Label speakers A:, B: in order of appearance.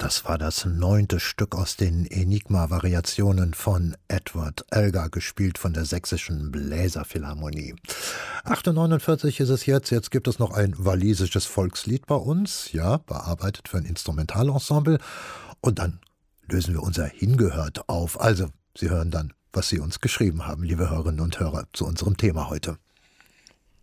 A: Das war das 9. Stück aus den Enigma-Variationen von Edward Elgar, gespielt von der Sächsischen Bläserphilharmonie. 8:49 ist es jetzt. Jetzt gibt es noch ein walisisches Volkslied bei uns, ja, bearbeitet für ein Instrumentalensemble. Und dann lösen wir unser Hingehört auf. Also, Sie hören dann, was Sie uns geschrieben haben, liebe Hörerinnen und Hörer, zu unserem Thema heute.